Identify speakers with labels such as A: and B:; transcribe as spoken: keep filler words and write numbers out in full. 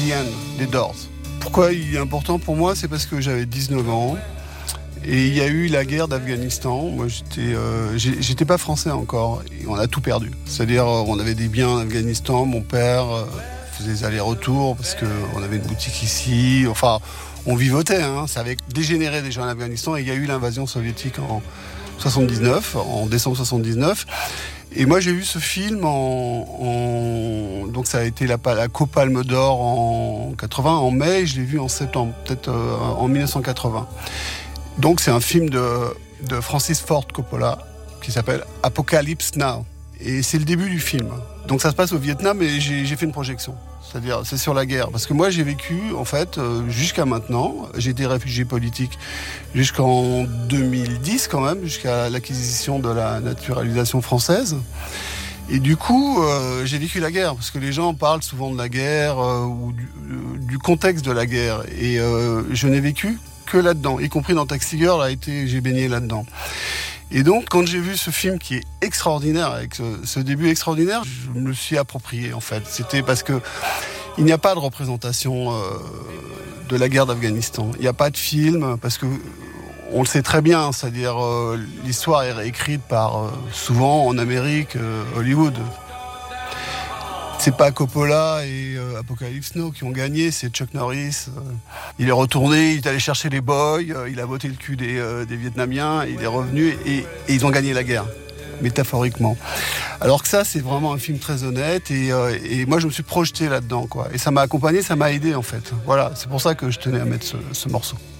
A: the End des Doors. Pourquoi il est important pour moi? C'est parce que j'avais dix-neuf ans et il y a eu la guerre d'Afghanistan. Moi, j'étais, euh, j'étais pas français encore et on a tout perdu. C'est-à-dire, on avait des biens en Afghanistan. Mon père euh, faisait des allers-retours parce qu'on avait une boutique ici. Enfin, on vivotait. Hein. Ça avait dégénéré déjà en Afghanistan et il y a eu l'invasion soviétique en soixante-dix-neuf, en décembre soixante-dix-neuf. Et moi, j'ai vu ce film en, en... donc ça a été la, la Co-Palme d'Or en quatre-vingts, en mai, et je l'ai vu en septembre, peut-être euh, en dix-neuf cent quatre-vingts. Donc c'est un film de, de Francis Ford Coppola qui s'appelle Apocalypse Now. Et c'est le début du film. Donc ça se passe au Vietnam et j'ai, j'ai fait une projection. C'est-à-dire, c'est sur la guerre. Parce que moi, j'ai vécu, en fait, euh, jusqu'à maintenant, j'ai été réfugié politique jusqu'en deux mille dix quand même, jusqu'à l'acquisition de la naturalisation française. Et du coup, euh, j'ai vécu la guerre, parce que les gens parlent souvent de la guerre euh, ou du, euh, du contexte de la guerre. Et euh, je n'ai vécu que là-dedans, y compris dans Taxi Girl, a été, j'ai baigné là-dedans. Et donc, quand j'ai vu ce film qui est extraordinaire, avec ce, ce début extraordinaire, je me le suis approprié, en fait. C'était parce que il n'y a pas de représentation euh, de la guerre d'Afghanistan. Il n'y a pas de film, parce que on le sait très bien, c'est-à-dire euh, l'histoire est réécrite par, euh, souvent en Amérique, euh, Hollywood. C'est pas Coppola et euh, Apocalypse Now qui ont gagné, c'est Chuck Norris. Euh, il est retourné, il est allé chercher les boys, euh, il a botté le cul des, euh, des Vietnamiens, il est revenu et, et ils ont gagné la guerre, métaphoriquement. Alors que ça, c'est vraiment un film très honnête et, euh, et moi, je me suis projeté là-dedans, quoi. Et ça m'a accompagné, ça m'a aidé, en fait. Voilà, c'est pour ça que je tenais à mettre ce, ce morceau.